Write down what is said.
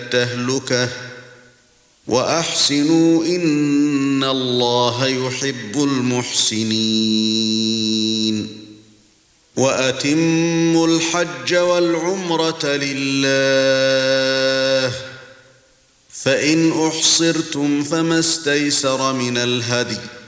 التهلكة وأحسنوا إن الله يحب المحسنين وأتموا الحج والعمرة لله فإن أحصرتم فما استيسر من الهدي